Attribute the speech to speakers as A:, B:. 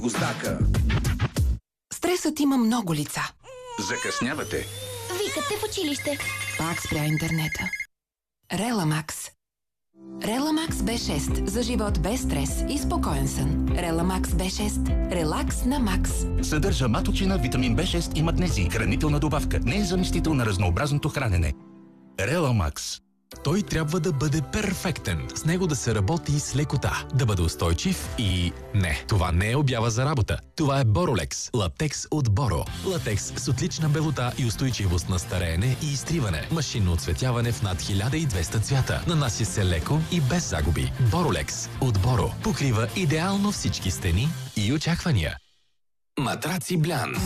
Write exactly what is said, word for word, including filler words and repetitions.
A: Гуздака.
B: Стресът има много лица.
A: Закъснявате.
C: Викате в училище.
B: Пак спря интернета. Реламакс. Реламакс Б шест за живот без стрес и спокоен сън. Реламакс Б шест. Релакс на макс.
D: Съдържа маточина, витамин Б шест и магнезий. Хранителна добавка. Не е заместител на разнообразното хранене. Реламакс.
E: Той трябва да бъде перфектен. С него да се работи с лекота, да бъде устойчив и... Не, това не е обява за работа. Това е Боролекс. Латекс от Боро. Латекс с отлична белота и устойчивост на стареене и изтриване. Машинно оцветяване в над хиляда и двеста цвята. Нанася се леко и без загуби. Боролекс от Боро. Покрива идеално всички стени и очаквания.
F: Матраци Блян.